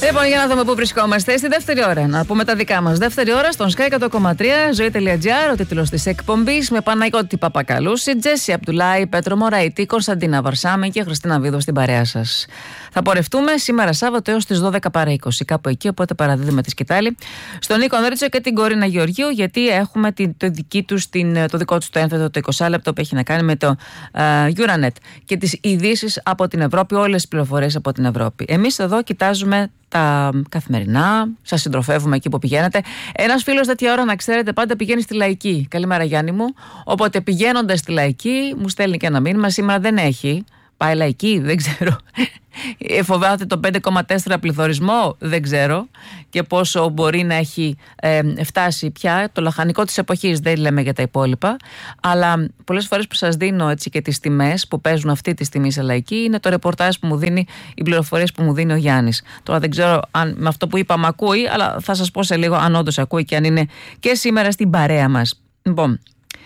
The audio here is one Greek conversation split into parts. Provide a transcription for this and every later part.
Λοιπόν, για να δούμε πού βρισκόμαστε. Στη δεύτερη ώρα, να πούμε τα δικά μας. Δεύτερη ώρα στον Sky 100,3, Ζωή.gr, ο τίτλος της εκπομπής, με Παναγιώτη Παπακαλούση, Τζέσι Απτουλάη, Πέτρο Μωραήτη, Κωνσταντίνα Βαρσάμη και Χριστίνα Βίδο στην παρέα σας. Θα πορευτούμε σήμερα Σάββατο έως τις 12 παρά 20, κάπου εκεί, οπότε παραδίδουμε τη σκητάλη στον Νίκο Ανδρίτσο και την Κορίνα Γεωργίου, γιατί έχουμε το δικό τους το ένθετο, το 20 λεπτό που έχει να κάνει με το Euronet και τις ειδήσεις από την Ευρώπη, όλες τις πληροφορίες από την Ευρώπη. Εμείς εδώ κοιτάζουμε τα καθημερινά, σας συντροφεύουμε εκεί που πηγαίνετε. Ένας φίλος τέτοια ώρα, να ξέρετε, πάντα πηγαίνει στη Λαϊκή. Καλημέρα, Γιάννη μου. Οπότε πηγαίνοντας στη Λαϊκή, μου στέλνει και ένα μήνυμα. Σήμερα δεν έχει. Πάει Λαϊκή, δεν ξέρω. Φοβάται το 5,4 πληθωρισμό, δεν ξέρω. Και πόσο μπορεί να έχει φτάσει πια το λαχανικό της εποχής, δεν λέμε για τα υπόλοιπα. Αλλά πολλές φορές που σας δίνω έτσι και τις τιμές που παίζουν αυτή τη στιγμή σε Λαϊκή, είναι το ρεπορτάζ που μου δίνει, οι πληροφορίες που μου δίνει ο Γιάννης. Τώρα δεν ξέρω αν με αυτό που είπα μ' ακούει, αλλά θα σας πω σε λίγο αν όντως ακούει και αν είναι και σήμερα στην παρέα μας. Λοιπόν,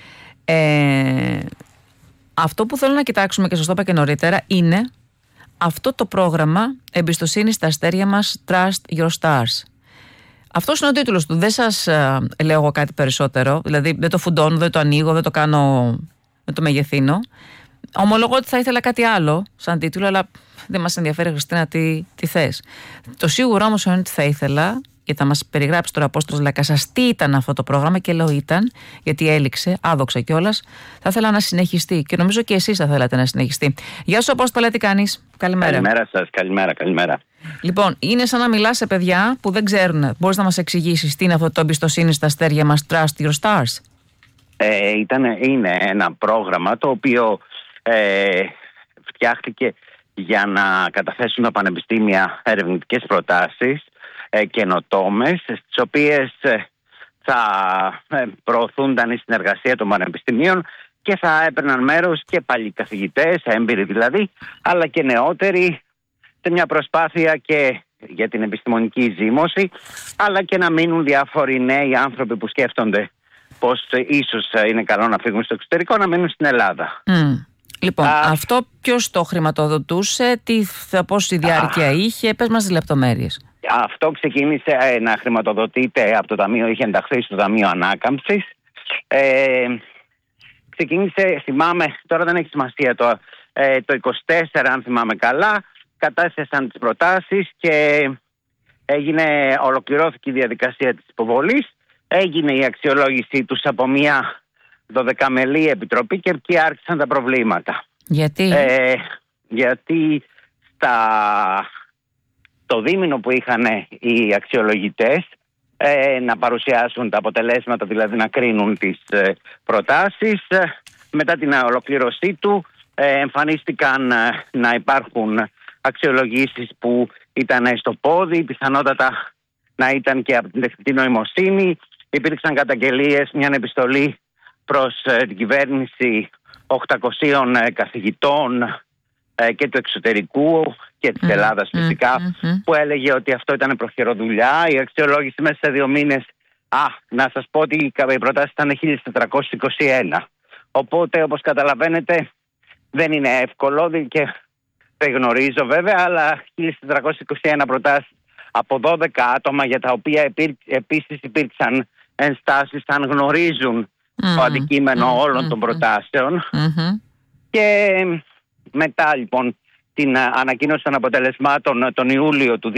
αυτό που θέλω να κοιτάξουμε και σας το είπα και νωρίτερα είναι αυτό το πρόγραμμα εμπιστοσύνη στα αστέρια μας, Trust Your Stars. Αυτός είναι ο τίτλος του. Δεν σας λέω εγώ κάτι περισσότερο. Δηλαδή δεν το φουντώνω, δεν το ανοίγω, δεν το κάνω, δεν το μεγεθύνω. Ομολογώ ότι θα ήθελα κάτι άλλο σαν τίτλο, αλλά δεν μας ενδιαφέρει, Χριστίνα, τι θες. Το σίγουρο όμως είναι ότι θα ήθελα, και θα μας περιγράψει τώρα Απόστολος Λακασάς τι ήταν αυτό το πρόγραμμα, και λέω ήταν, γιατί έληξε, άδοξα κιόλας. Θα ήθελα να συνεχιστεί και νομίζω και εσείς θα θέλατε να συνεχιστεί. Γεια σου, Απόστολε, τι κάνεις? Καλημέρα. Καλημέρα σας, καλημέρα. Λοιπόν, είναι σαν να μιλάς σε παιδιά που δεν ξέρουν. Μπορείς να μας εξηγήσεις τι είναι αυτό το εμπιστοσύνη στα αστέρια μας, Trust Your Stars? Είναι ένα πρόγραμμα το οποίο φτιάχτηκε για να καταθέσουν τα πανεπιστήμια ερευνητικές προτάσεις καινοτόμες, στις οποίες θα προωθούνταν η συνεργασία των πανεπιστημίων και θα έπαιρναν μέρος και παλιοί καθηγητές, έμπειροι δηλαδή, αλλά και νεότεροι, σε μια προσπάθεια και για την επιστημονική ζήμωση, αλλά και να μείνουν διάφοροι νέοι άνθρωποι που σκέφτονται πως ίσως είναι καλό να φύγουν στο εξωτερικό, να μείνουν στην Ελλάδα. Λοιπόν, αυτό ποιος το χρηματοδοτούσε, πόση διάρκεια είχε, πες μας τις λεπτομέρειες. Αυτό ξεκίνησε να χρηματοδοτείται από το Ταμείο, είχε ενταχθεί στο Ταμείο Ανάκαμψης. Ξεκίνησε, θυμάμαι, τώρα δεν έχει σημασία, το 24 αν θυμάμαι καλά, κατέθεσαν τις προτάσεις και ολοκληρώθηκε η διαδικασία της υποβολής, έγινε η αξιολόγησή τους από μια 12μελή επιτροπή και εκεί άρχισαν τα προβλήματα. Γιατί? Γιατί το δίμηνο που είχαν οι αξιολογητές να παρουσιάσουν τα αποτελέσματα, δηλαδή να κρίνουν τις προτάσεις, μετά την ολοκλήρωσή του εμφανίστηκαν να υπάρχουν αξιολογήσεις που ήταν στο πόδι, πιθανότατα να ήταν και από την τεχνητή νοημοσύνη. Υπήρξαν καταγγελίες, μια επιστολή προς την κυβέρνηση 800 καθηγητών και του εξωτερικού και της Ελλάδας φυσικά, που έλεγε ότι αυτό ήταν προχειροδουλειά. Η αξιολόγηση μέσα σε 2 μήνες, να σας πω ότι οι προτάσεις ήταν 1421. Οπότε, όπως καταλαβαίνετε, δεν είναι εύκολο και δεν γνωρίζω βέβαια, αλλά 1421 προτάσεις από 12 άτομα, για τα οποία επίσης υπήρξαν ενστάσεις αν γνωρίζουν το αντικείμενο όλων των προτάσεων. Και μετά λοιπόν την ανακοίνωση των αποτελεσμάτων τον Ιούλιο του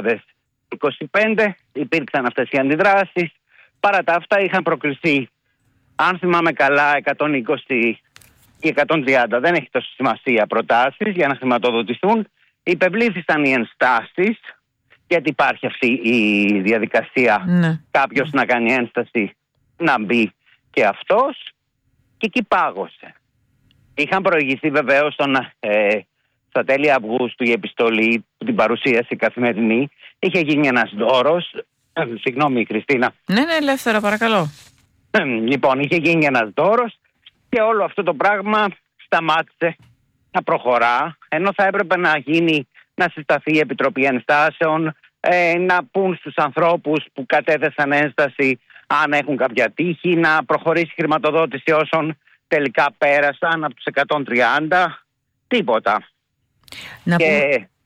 2025 υπήρξαν αυτές οι αντιδράσεις. Παρά τα αυτά είχαν προκληθεί, αν θυμάμαι καλά, 120 ή 130, δεν έχει τόσο σημασία, προτάσεις για να χρηματοδοτηθούν. Υπευλήθησαν οι ενστάσεις, γιατί υπάρχει αυτή η διαδικασία, κάποιος να κάνει ένσταση να μπει και αυτός, και εκεί πάγωσε. Είχαν προηγηθεί βεβαίως στα τέλη Αυγούστου η επιστολή, την παρουσίαση καθημερινή. Είχε γίνει ένας δώρος. Συγγνώμη, Χριστίνα. Ναι, ελεύθερα, παρακαλώ. Λοιπόν, είχε γίνει ένας δώρος και όλο αυτό το πράγμα σταμάτησε να προχωρά, ενώ θα έπρεπε να συσταθεί η Επιτροπή Ενστάσεων, να πούν στους ανθρώπους που κατέθεσαν ένσταση αν έχουν κάποια τύχη, να προχωρήσει η χρηματοδότηση όσων τελικά πέρασαν από τους 130, τίποτα.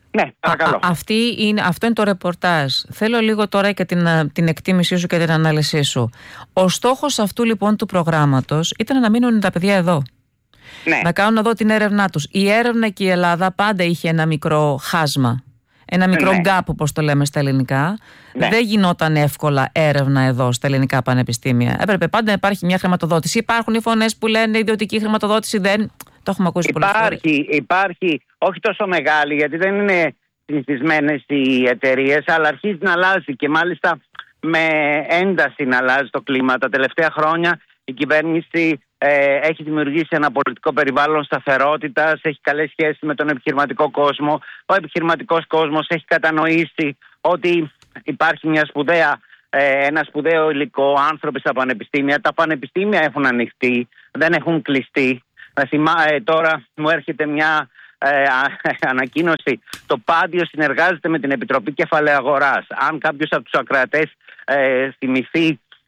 Ναι, παρακαλώ. Αυτό είναι το ρεπορτάζ. Θέλω λίγο τώρα και την εκτίμησή σου και την ανάλυση σου. Ο στόχος αυτού λοιπόν του προγράμματος ήταν να μείνουν τα παιδιά εδώ. Ναι. Να κάνουν εδώ την έρευνά τους. Η έρευνα και η Ελλάδα πάντα είχε ένα μικρό χάσμα. Ένα μικρό γκάπ, όπως το λέμε στα ελληνικά. Ναι. Δεν γινόταν εύκολα έρευνα εδώ στα ελληνικά πανεπιστήμια. Έπρεπε πάντα να υπάρχει μια χρηματοδότηση. Υπάρχουν οι φωνές που λένε ιδιωτική χρηματοδότηση δεν. Το έχουμε ακούσει πολλές φορές. Υπάρχει, όχι τόσο μεγάλη, γιατί δεν είναι συνηθισμένες οι εταιρείες, αλλά αρχίζει να αλλάζει και μάλιστα με ένταση να αλλάζει το κλίμα. Τα τελευταία χρόνια η κυβέρνηση έχει δημιουργήσει ένα πολιτικό περιβάλλον σταθερότητας, έχει καλές σχέσεις με τον επιχειρηματικό κόσμο. Ο επιχειρηματικός κόσμος έχει κατανοήσει ότι υπάρχει ένα σπουδαίο υλικό, άνθρωποι στα πανεπιστήμια. Τα πανεπιστήμια έχουν ανοιχτεί, δεν έχουν κλειστεί. Τώρα μου έρχεται μια ανακοίνωση. Το Πάντιο συνεργάζεται με την Επιτροπή Κεφαλαίου Αγοράς. Αν κάποιος από τους ακροατές θυμηθεί